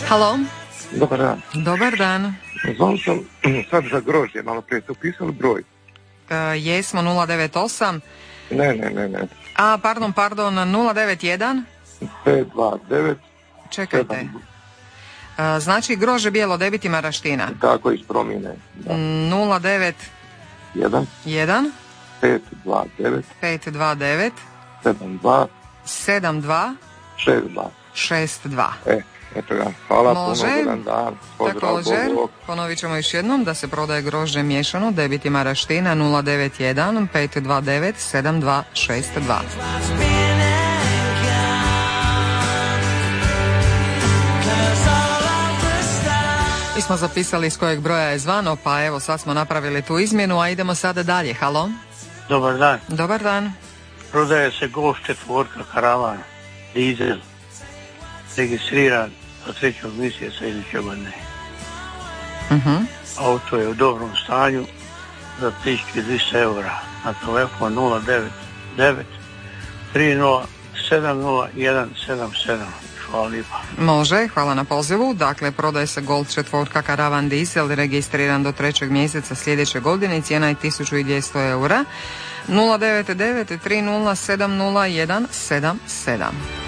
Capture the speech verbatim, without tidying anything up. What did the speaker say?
Halo? Dobar dan. Dobar dan. Zvao sam sad za grožđe, malo prije ste upisali broj. E, jesmo, nula devet osam. Ne, ne, ne, ne. A, pardon, pardon, nula devet jedan. pet dva devet. Čekajte. E, znači grože bijelo, debit i maraština. Tako, iz promjene. nula devet jedan. pet dva devet. pet dva devet. sedam dva. sedam dva. šest dva. šest dva. E, eto ga. Hvala. Može. Puno, godan dan. Pozdrav, Također, Bog. ponovit ćemo još jednom da se prodaje grožđe miješano, debit i maraština nula devet jedan pet dva devet sedam dva šest dva. Mi smo zapisali iz kojeg broja je zvano, pa evo sad smo napravili tu izmjenu, a idemo sada dalje. Halo? Dobar dan. Dobar dan. Prodaje se Golf četvorka karavan, dizel, registriran do trećeg mjeseca iduće godine. Uh-huh. Auto je u dobrom stanju za tisuću dvjesto eura. Na telefon nula devet devet tri nula sedam nula jedan sedam sedam. Hvala lijepa. Može, hvala na pozivu. Dakle, prodaje se Golf četvorka karavan dizel, registriran do trećeg mjeseca sljedeće godine i cijena je tisuću dvjesto eura. nula devet devet tri nula sedam nula jedan sedam sedam.